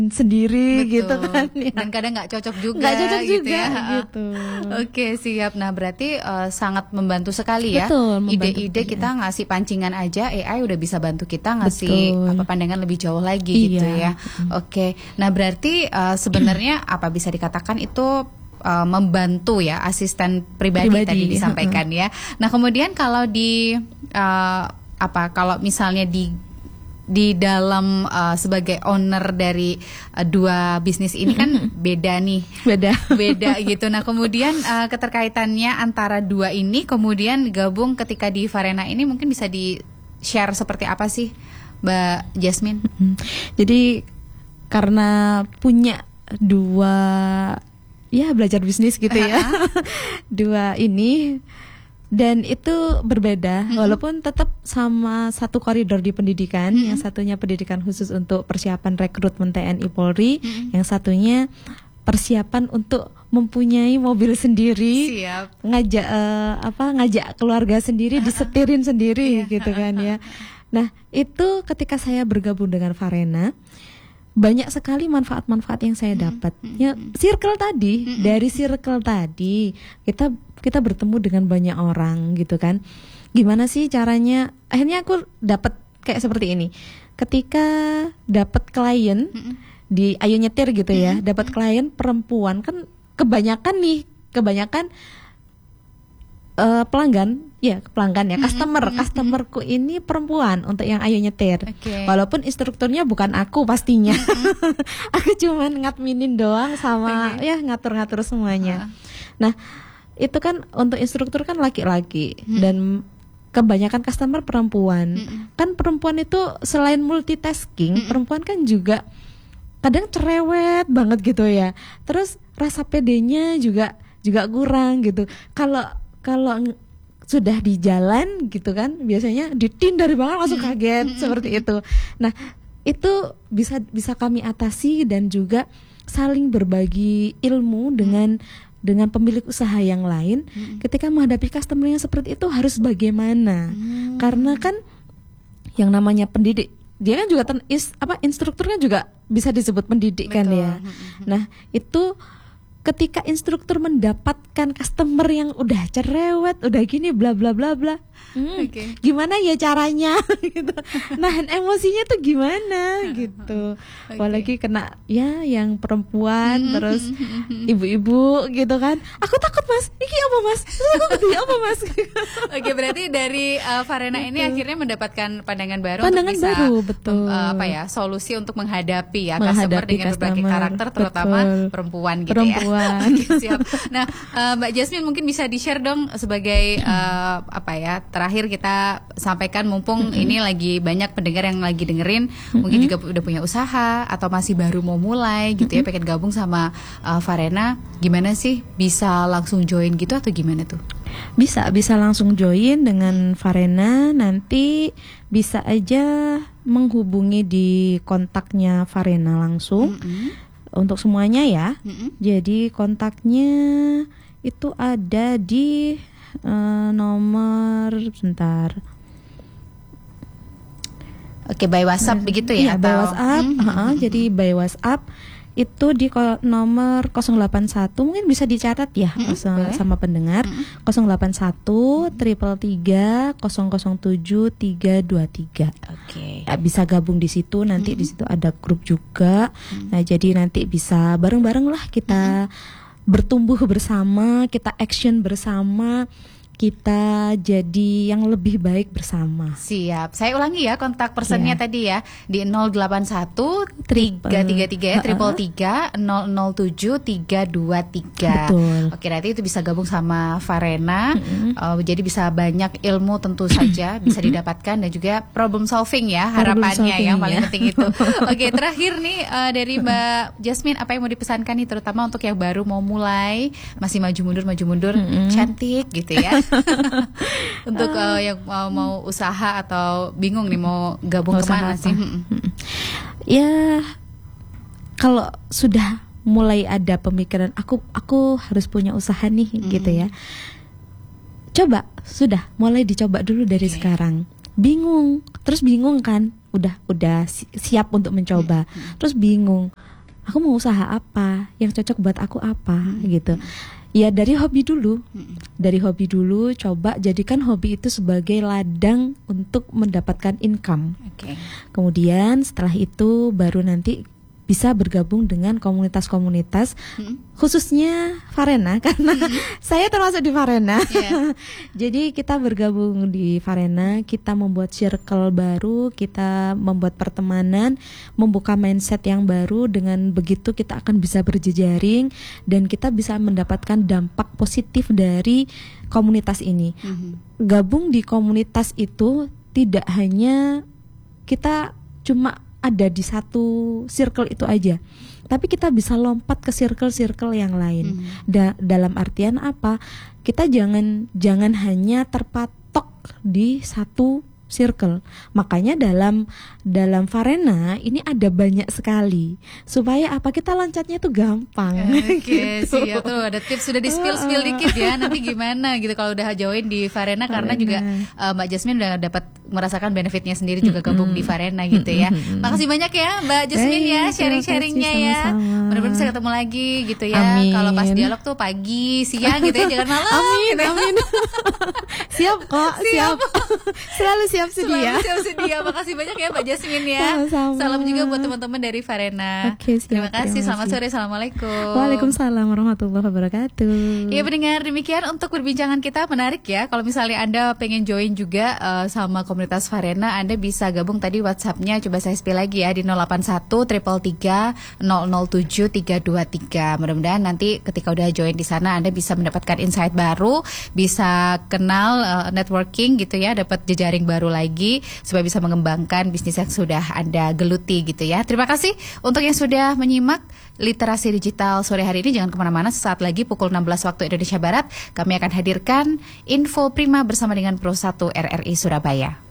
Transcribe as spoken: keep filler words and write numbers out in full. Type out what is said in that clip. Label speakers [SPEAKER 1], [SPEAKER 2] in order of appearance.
[SPEAKER 1] sendiri. Betul. Gitu kan ya.
[SPEAKER 2] Dan kadang nggak cocok juga,
[SPEAKER 1] nggak cocok
[SPEAKER 2] gitu
[SPEAKER 1] juga,
[SPEAKER 2] ya.
[SPEAKER 1] Gitu.
[SPEAKER 2] Oke, siap. Nah, berarti uh, sangat membantu sekali ya.
[SPEAKER 1] Betul,
[SPEAKER 2] ide-ide kita ngasih pancingan aja, A I udah bisa bantu kita ngasih
[SPEAKER 1] Betul.
[SPEAKER 2] apa pandangan lebih jauh lagi,
[SPEAKER 1] iya.
[SPEAKER 2] gitu ya. Oke. Nah, berarti uh, sebenarnya apa bisa dikatakan itu uh, membantu ya, asisten pribadi, pribadi tadi disampaikan ya. Nah, kemudian kalau di uh, apa kalau misalnya di di dalam uh, sebagai owner dari uh, dua bisnis ini kan beda nih,
[SPEAKER 1] beda,
[SPEAKER 2] beda gitu. Nah, kemudian uh, keterkaitannya antara dua ini kemudian gabung ketika di Farena ini mungkin bisa di share seperti apa sih, Mbak Jasmine?
[SPEAKER 1] Jadi karena punya dua, ya belajar bisnis gitu ya, dua ini. Dan itu berbeda, mm-hmm. walaupun tetap sama satu koridor di pendidikan. Mm-hmm. Yang satunya pendidikan khusus untuk persiapan rekrutmen T N I Polri, mm-hmm. yang satunya persiapan untuk mempunyai mobil sendiri,
[SPEAKER 2] Siap.
[SPEAKER 1] ngajak uh, apa ngajak keluarga sendiri, disetirin sendiri, gitu kan ya. Nah, itu ketika saya bergabung dengan Farena, banyak sekali manfaat-manfaat yang saya dapat. Mm-hmm. Ya, circle tadi, mm-hmm. dari circle tadi kita kita bertemu dengan banyak orang gitu kan. Gimana sih caranya? Akhirnya aku dapat kayak seperti ini. Ketika dapat klien, mm-hmm. di Ayo Nyetir gitu ya, mm-hmm. dapat klien perempuan kan kebanyakan nih, kebanyakan uh, pelanggan, ya pelanggan ya, customer, mm-hmm. customerku ini perempuan untuk yang Ayo Nyetir. Okay. Walaupun instrukturnya bukan aku pastinya, mm-hmm. aku cuman ngadminin doang sama okay. ya ngatur-ngatur semuanya. Uh. Nah, itu kan untuk instruktur kan laki-laki, mm-hmm. dan kebanyakan customer perempuan. Mm-hmm. Kan perempuan itu selain multitasking, mm-hmm. perempuan kan juga kadang cerewet banget gitu ya. Terus rasa pedenya juga juga kurang gitu. Kalau kalau sudah di jalan gitu kan, biasanya ditindar banget langsung kaget, mm-hmm. seperti itu. Nah, itu bisa bisa kami atasi dan juga saling berbagi ilmu dengan mm-hmm. dengan pemilik usaha yang lain. Mm-hmm. Ketika menghadapi customer yang seperti itu harus bagaimana? Mm-hmm. Karena kan yang namanya pendidik, dia kan juga ten, is, apa instrukturnya juga bisa disebut pendidik. Betul. Kan ya. Mm-hmm. Nah, itu ketika instruktur mendapatkan customer yang udah cerewet, udah gini bla bla bla bla, hmm, okay. gimana ya caranya gitu. Nahan emosinya tuh gimana gitu. Okay. Apalagi kena ya yang perempuan, mm-hmm. terus ibu-ibu gitu kan. Aku takut mas, iki apa mas? Aku takut apa mas? Oke,
[SPEAKER 2] okay, berarti dari uh, Farena ini akhirnya mendapatkan pandangan baru,
[SPEAKER 1] pandangan
[SPEAKER 2] untuk bisa
[SPEAKER 1] baru, betul.
[SPEAKER 2] Uh, apa ya solusi untuk menghadapi ya
[SPEAKER 1] menghadapi
[SPEAKER 2] customer dengan
[SPEAKER 1] customer,
[SPEAKER 2] berbagai karakter, terutama
[SPEAKER 1] betul.
[SPEAKER 2] perempuan gitu
[SPEAKER 1] perempuan.
[SPEAKER 2] ya. Oke, siap. Nah, uh, Mbak Jasmine mungkin bisa di-share dong sebagai uh, apa ya, terakhir kita sampaikan mumpung mm-hmm. ini lagi banyak pendengar yang lagi dengerin, mm-hmm. mungkin juga udah punya usaha atau masih baru mau mulai gitu mm-hmm. ya, pengen gabung sama uh, Farena, gimana sih bisa langsung join gitu atau gimana tuh?
[SPEAKER 1] Bisa, bisa langsung join dengan Farena, nanti bisa aja menghubungi di kontaknya Farena langsung. Mm-hmm. Untuk semuanya ya, mm-hmm. jadi kontaknya itu ada di uh, nomor sebentar.
[SPEAKER 2] Oke, by WhatsApp begitu ya?
[SPEAKER 1] Iya, by WhatsApp. Mm-hmm. Uh-huh, jadi by WhatsApp itu di ko- nomor nol delapan satu, mungkin bisa dicatat ya, mm-hmm. sama, sama pendengar. Mm-hmm. nol delapan satu tiga tiga tiga nol nol tujuh tiga dua tiga. Oke. Ya, bisa gabung di situ, nanti mm-hmm. di situ ada grup juga. Mm-hmm. Nah, jadi nanti bisa bareng-bareng lah kita mm-hmm. bertumbuh bersama, kita action bersama, kita jadi yang lebih baik bersama.
[SPEAKER 2] Siap. Saya ulangi ya kontak personnya yeah. tadi ya, di nol delapan satu tiga tiga tiga ya, triple tiga nol nol tujuh tiga dua tiga.
[SPEAKER 1] Betul.
[SPEAKER 2] Oke, nanti itu bisa gabung sama Farena. Mm-hmm. Uh, jadi bisa banyak ilmu tentu saja bisa didapatkan, dan juga problem solving ya harapannya, solving, yang paling ya. penting itu. Oke, terakhir nih uh, dari Mbak Jasmine, apa yang mau dipesankan nih, terutama untuk yang baru mau mulai, masih maju mundur maju mundur, mm-hmm. cantik gitu ya. Untuk uh, yang mau, mau usaha atau bingung nih mau gabung mau kemana sih?
[SPEAKER 1] Ya, kalau sudah mulai ada pemikiran aku aku harus punya usaha nih, mm. gitu ya. Coba, sudah mulai dicoba dulu dari okay. sekarang. Bingung, terus bingung kan? udah udah siap untuk mencoba. Hmm. Terus bingung, aku mau usaha apa, yang cocok buat aku apa, hmm. gitu. Ya dari hobi dulu, hmm. dari hobi dulu, coba jadikan hobi itu sebagai ladang untuk mendapatkan income.
[SPEAKER 2] Okay.
[SPEAKER 1] Kemudian setelah itu baru nanti bisa bergabung dengan komunitas-komunitas, hmm. khususnya Farena karena hmm. saya termasuk di Farena. Yeah. Jadi kita bergabung di Farena, kita membuat circle baru, kita membuat pertemanan, membuka mindset yang baru. Dengan begitu kita akan bisa berjejaring dan kita bisa mendapatkan dampak positif dari komunitas ini. Hmm. Gabung di komunitas itu tidak hanya kita cuma ada di satu circle itu aja, tapi kita bisa lompat ke circle-circle yang lain. Hmm. Da- dalam artian apa? Kita jangan jangan hanya terpatok di satu circle. Makanya dalam dalam Farena ini ada banyak sekali supaya apa, kita loncatnya tuh gampang.
[SPEAKER 2] Oke, okay, gitu. Siap tuh ada tips sudah di spill spill dikit ya. Nanti gimana gitu kalau udah join di Farena, karena juga uh, Mbak Jasmine udah dapat merasakan benefitnya sendiri juga gabung di Farena gitu ya. Makasih banyak ya Mbak Jasmine hey, ya sharing-sharingnya ya. Mudah-mudahan bisa ketemu lagi gitu ya. Kalau pas dialog tuh pagi, siang gitu ya, jangan malam.
[SPEAKER 1] Amin,
[SPEAKER 2] gitu.
[SPEAKER 1] amin. Siap kok, siap. Selalu siap sedia.
[SPEAKER 2] Selalu siap sedia. Makasih banyak ya Mbak Jasmine ya.
[SPEAKER 1] Sama-sama.
[SPEAKER 2] Salam juga buat teman-teman dari Farena.
[SPEAKER 1] Oke, siap,
[SPEAKER 2] terima kasih.
[SPEAKER 1] Terima
[SPEAKER 2] Selamat
[SPEAKER 1] kasih.
[SPEAKER 2] sore. Assalamualaikum.
[SPEAKER 1] Waalaikumsalam warahmatullahi wabarakatuh.
[SPEAKER 2] Ya pendengar, demikian untuk perbincangan kita, menarik ya. Kalau misalnya Anda pengen join juga uh, sama komunitas Farena, Anda bisa gabung tadi WhatsApp-nya, coba saya spill lagi ya, di nol delapan satu tiga tiga tiga nol nol tujuh tiga dua tiga. Mudah-mudahan nanti ketika udah join di sana Anda bisa mendapatkan insight baru, bisa kenal uh, networking gitu ya, dapat jejaring baru lagi supaya bisa mengembangkan bisnis yang sudah Anda geluti gitu ya. Terima kasih untuk yang sudah menyimak Literasi Digital sore hari ini. Jangan kemana-mana, sesaat lagi pukul enam belas waktu Indonesia Barat kami akan hadirkan Info Prima bersama dengan Pro satu R R I Surabaya.